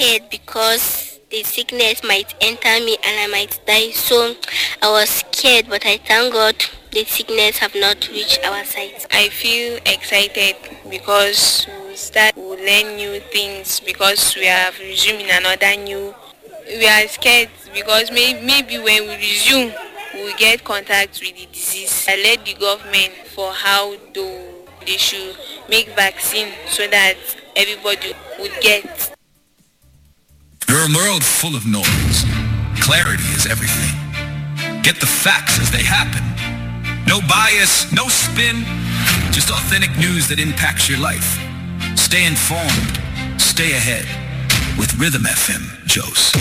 scared because the sickness might enter me and I might die. So I was scared, but I thank God the sickness have not reached our side. I feel excited because we'll learn new things because we have resumed in another new. We are scared because maybe when we resume, we'll get contact with the disease. I led the government for how they should make vaccine so that everybody would get. You're a world full of noise. Clarity is everything. Get the facts as they happen. No bias, no spin, just authentic news that impacts your life. Stay informed, stay ahead with Rhythm FM, Jos.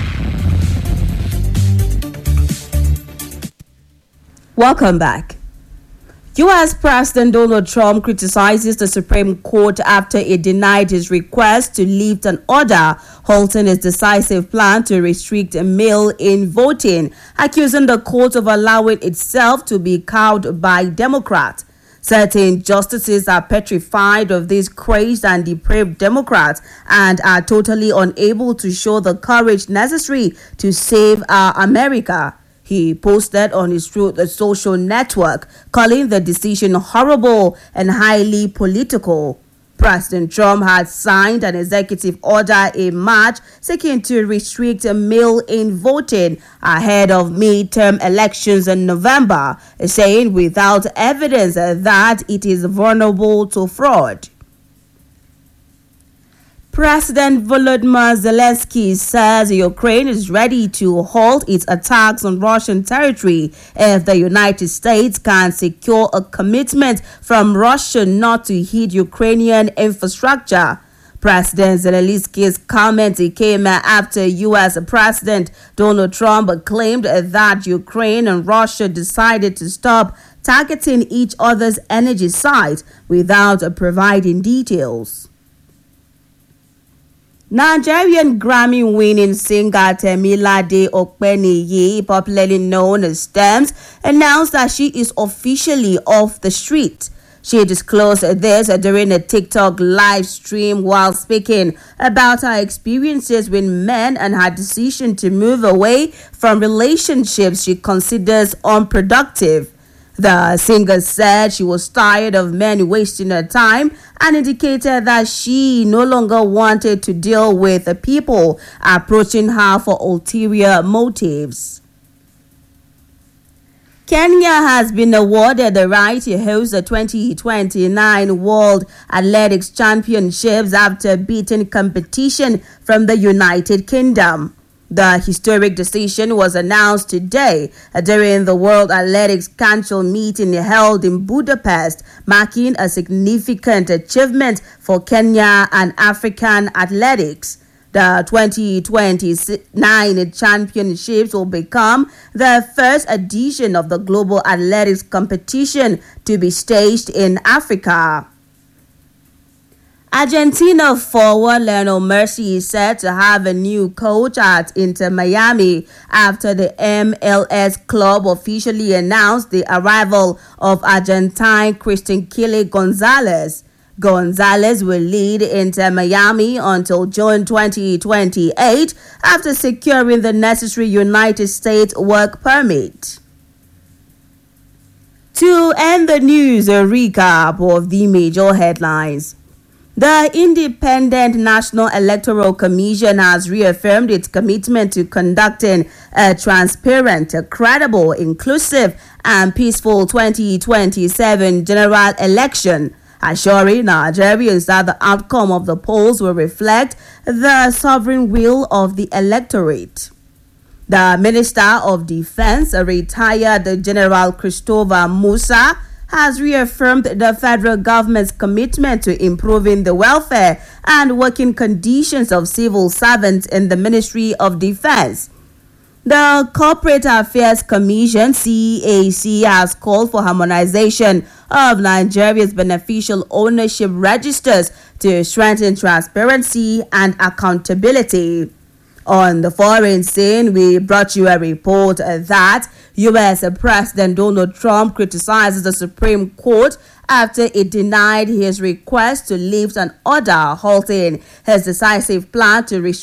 Welcome back. U.S. President Donald Trump criticizes the Supreme Court after it denied his request to lift an order halting his decisive plan to restrict mail-in voting, accusing the court of allowing itself to be cowed by Democrats. Certain justices are petrified of these crazed and depraved Democrats and are totally unable to show the courage necessary to save our America. He posted on his Truth social network, calling the decision horrible and highly political. President Trump had signed an executive order in March seeking to restrict mail-in voting ahead of midterm elections in November, saying without evidence that it is vulnerable to fraud. President Volodymyr Zelensky says Ukraine is ready to halt its attacks on Russian territory if the United States can secure a commitment from Russia not to hit Ukrainian infrastructure. President Zelensky's comment came after U.S. President Donald Trump claimed that Ukraine and Russia decided to stop targeting each other's energy sites without providing details. Nigerian Grammy-winning singer Temilade Okpeniyi, popularly known as Tems, announced that she is officially off the street. She disclosed this during a TikTok live stream while speaking about her experiences with men and her decision to move away from relationships she considers unproductive. The singer said she was tired of men wasting her time and indicated that she no longer wanted to deal with the people approaching her for ulterior motives. Kenya has been awarded the right to host the 2029 World Athletics Championships after beating competition from the United Kingdom. The historic decision was announced today during the World Athletics Council meeting held in Budapest, marking a significant achievement for Kenya and African athletics. The 2029 championships will become the first edition of the global athletics competition to be staged in Africa. Argentina forward Lionel Messi is said to have a new coach at Inter Miami after the MLS club officially announced the arrival of Argentine Christian Kile Gonzalez. Gonzalez will lead Inter Miami until June 2028 after securing the necessary United States work permit. To end the news, a recap of the major headlines. The Independent National Electoral Commission has reaffirmed its commitment to conducting a transparent, credible, inclusive, and peaceful 2027 general election, assuring Nigerians that the outcome of the polls will reflect the sovereign will of the electorate. The Minister of Defense, retired General Christopher Musa, has reaffirmed the federal government's commitment to improving the welfare and working conditions of civil servants in the Ministry of Defense. The Corporate Affairs Commission, CAC, has called for harmonization of Nigeria's beneficial ownership registers to strengthen transparency and accountability. On the foreign scene, we brought you a report that U.S. President Donald Trump criticizes the Supreme Court after it denied his request to lift an order halting his decisive plan to